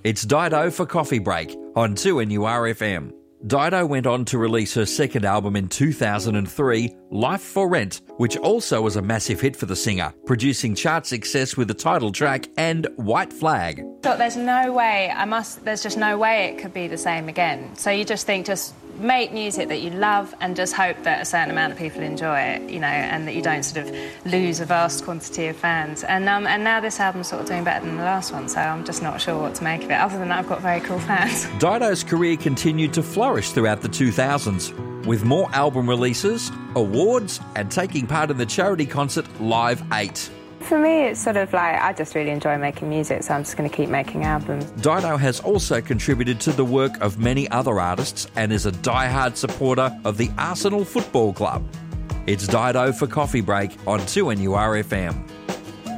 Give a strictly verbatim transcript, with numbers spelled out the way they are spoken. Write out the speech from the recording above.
It's Dido for Coffee Break on two N U R F M. Dido went on to release her second album in two thousand three, Life for Rent, which also was a massive hit for the singer, producing chart success with the title track and White Flag. Thought there's no way, I must, there's just no way it could be the same again. So you just think, just make music that you love and just hope that a certain amount of people enjoy it, you know, and that you don't sort of lose a vast quantity of fans. And um, and now this album's sort of doing better than the last one, so I'm just not sure what to make of it. Other than that, I've got very cool fans. Dido's career continued to flourish throughout the two thousands, with more album releases, awards, and taking part in the charity concert Live eight. For me, it's sort of like, I just really enjoy making music, so I'm just going to keep making albums. Dido has also contributed to the work of many other artists and is a die-hard supporter of the Arsenal Football Club. It's Dido for Coffee Break on two N U R F M.